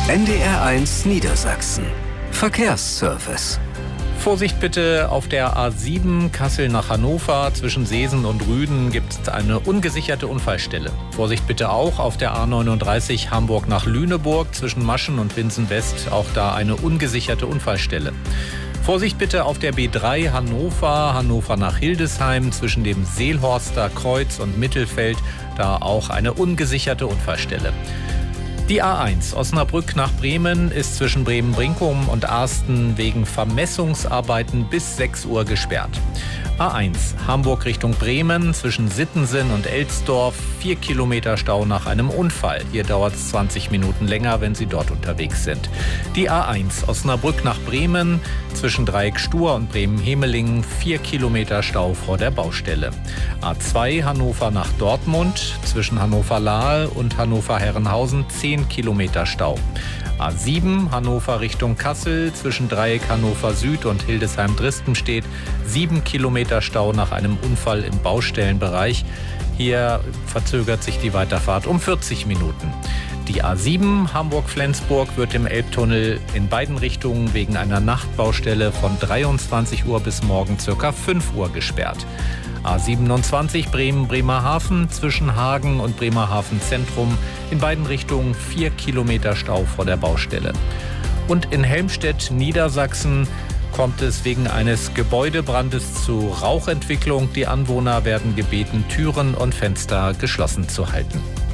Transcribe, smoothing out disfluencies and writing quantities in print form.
NDR1 Niedersachsen. Verkehrsservice. Vorsicht bitte auf der A7 Kassel nach Hannover. Zwischen Seesen und Rüden gibt es eine ungesicherte Unfallstelle. Vorsicht bitte auch auf der A39 Hamburg nach Lüneburg. Zwischen Maschen und Winsen West auch da eine ungesicherte Unfallstelle. Vorsicht bitte auf der B3 Hannover nach Hildesheim. Zwischen dem Seelhorster Kreuz und Mittelfeld da auch eine ungesicherte Unfallstelle. Die A1 Osnabrück nach Bremen ist zwischen Bremen-Brinkum und Arsten wegen Vermessungsarbeiten bis 6 Uhr gesperrt. A1 Hamburg Richtung Bremen zwischen Sittensen und Elsdorf 4 Kilometer Stau nach einem Unfall. Hier dauert es 20 Minuten länger, wenn Sie dort unterwegs sind. Die A1 Osnabrück nach Bremen zwischen Dreieck-Stur und Bremen-Hemelingen 4 Kilometer Stau vor der Baustelle. A2 Hannover nach Dortmund zwischen Hannover-Lahl und Hannover-Herrenhausen 10 Kilometer Stau. A7 Hannover Richtung Kassel zwischen Dreieck Hannover Süd und Hildesheim-Dristenstedt 7 Kilometer Stau nach einem Unfall im Baustellenbereich. Hier verzögert sich die Weiterfahrt um 40 Minuten. Die A7 Hamburg-Flensburg wird im Elbtunnel in beiden Richtungen wegen einer Nachtbaustelle von 23 Uhr bis morgen ca. 5 Uhr gesperrt. A27 Bremen-Bremerhaven zwischen Hagen und Bremerhaven Zentrum in beiden Richtungen 4 Kilometer Stau vor der Baustelle. Und in Helmstedt, Niedersachsen, kommt es wegen eines Gebäudebrandes zu Rauchentwicklung. Die Anwohner werden gebeten, Türen und Fenster geschlossen zu halten.